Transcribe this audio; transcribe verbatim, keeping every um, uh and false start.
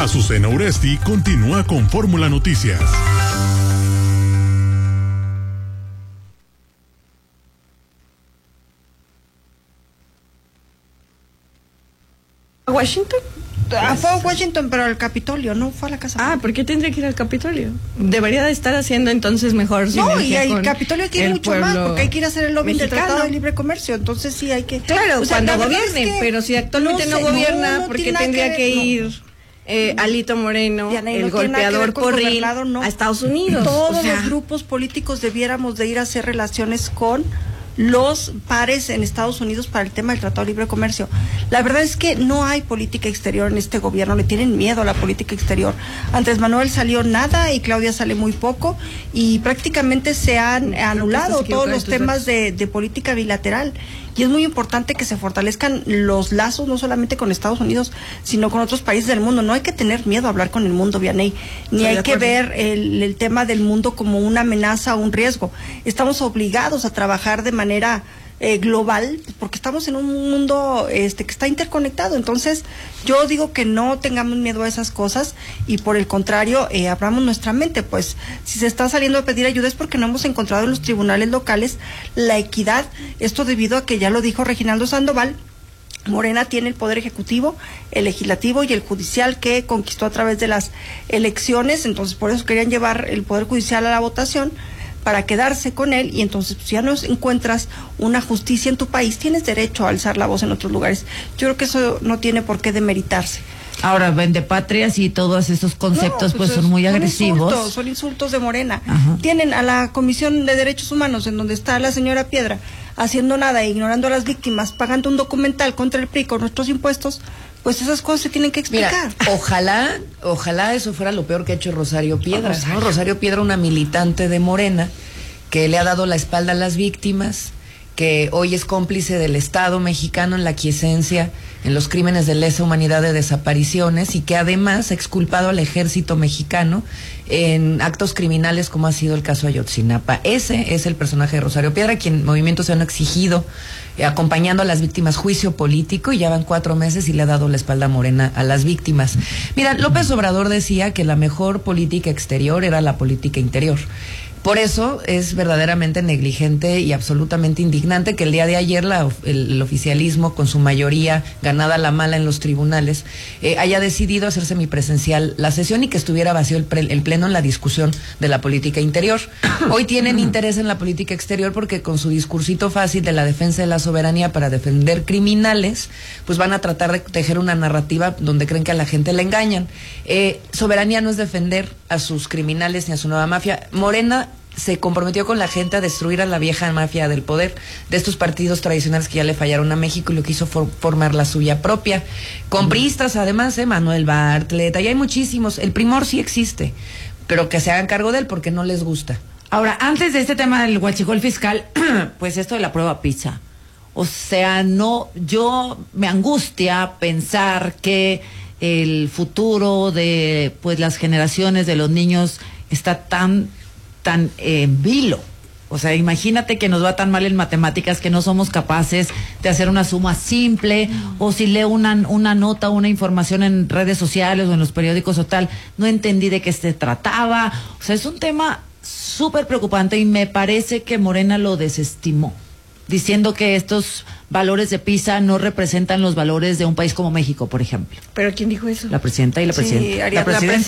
Azucena Uresti continúa con Fórmula Noticias. ¿Washington? Ah, fue a Washington, pero al Capitolio, no fue a la Casa Ah, Blanca. ¿por qué tendría que ir al Capitolio? Debería de estar haciendo entonces mejor. No, y el Capitolio hay que ir mucho más, porque hay que ir a hacer el lobbying del Tratado de Libre Comercio, entonces sí hay que... Claro, o sea, cuando gobierne, es que pero si actualmente no, no gobierna, no, no ¿por qué tendría que, que ir no. eh, Alito Moreno, Diana, el no golpeador porril, no. a Estados Unidos? Todos o sea, los grupos políticos debiéramos de ir a hacer relaciones con los pares en Estados Unidos para el tema del Tratado de Libre Comercio. La verdad es que no hay política exterior en este gobierno, le tienen miedo a la política exterior. Andrés Manuel salió nada y Claudia sale muy poco y prácticamente se han anulado todos los temas de, de política bilateral. Y es muy importante que se fortalezcan los lazos, no solamente con Estados Unidos, sino con otros países del mundo. No hay que tener miedo a hablar con el mundo, Vianey, ni hay que ver el, el tema del mundo como una amenaza o un riesgo. Estamos obligados a trabajar de manera eh, global, porque estamos en un mundo este que está interconectado. Entonces, yo digo que no tengamos miedo a esas cosas y por el contrario, eh, abramos nuestra mente. Pues, si se está saliendo a pedir ayuda es porque no hemos encontrado en los tribunales locales la equidad. Esto debido a que, ya lo dijo Reginaldo Sandoval, Morena tiene el poder ejecutivo, el legislativo y el judicial que conquistó a través de las elecciones. Entonces, por eso querían llevar el poder judicial a la votación, para quedarse con él, y entonces si ya no encuentras una justicia en tu país, tienes derecho a alzar la voz en otros lugares. Yo creo que eso no tiene por qué demeritarse. Ahora, vendepatrias y todos esos conceptos no, pues, pues son muy son agresivos. Insultos, son insultos de Morena. Ajá. Tienen a la Comisión de Derechos Humanos, en donde está la señora Piedra, haciendo nada, ignorando a las víctimas, pagando un documental contra el P R I con nuestros impuestos. Pues esas cosas se tienen que explicar. Mira, ojalá, ojalá eso fuera lo peor que ha hecho Rosario Piedra, Rosario. ¿no? Rosario Piedra, una militante de Morena, que le ha dado la espalda a las víctimas, que hoy es cómplice del Estado mexicano en la aquiescencia, en los crímenes de lesa humanidad de desapariciones, y que además ha exculpado al ejército mexicano en actos criminales como ha sido el caso Ayotzinapa. Ese es el personaje de Rosario Piedra, quien movimientos se han exigido eh, acompañando a las víctimas, juicio político, y ya van cuatro meses y le ha dado la espalda Morena a las víctimas. Mira, López Obrador decía que la mejor política exterior era la política interior. Por eso es verdaderamente negligente y absolutamente indignante que el día de ayer la, el, el oficialismo, con su mayoría ganada a la mala en los tribunales, eh, haya decidido hacer semipresencial la sesión y que estuviera vacío el, pre, el pleno en la discusión de la política interior. Hoy tienen interés en la política exterior porque con su discursito fácil de la defensa de la soberanía para defender criminales, pues van a tratar de tejer una narrativa donde creen que a la gente le engañan. Eh, soberanía no es defender a sus criminales ni a su nueva mafia. Morena se comprometió con la gente a destruir a la vieja mafia del poder de estos partidos tradicionales que ya le fallaron a México, y lo quiso for formar la suya propia. Con priistas, además, eh, Manuel Bartlett, y hay muchísimos. El Primor sí existe, pero que se hagan cargo de él porque no les gusta. Ahora, antes de este tema del huachicol fiscal, pues esto de la prueba PISA. O sea, no, yo me angustia pensar que el futuro de pues las generaciones de los niños está tan tan en eh, vilo. O sea, imagínate que nos va tan mal en matemáticas que no somos capaces de hacer una suma simple, mm. o si leo una, una nota o una información en redes sociales o en los periódicos o tal, no entendí de qué se trataba. O sea, es un tema súper preocupante y me parece que Morena lo desestimó, diciendo que estos valores de PISA no representan los valores de un país como México, por ejemplo. ¿Pero quién dijo eso? La presidenta y la presidenta. Sí, la presidencia.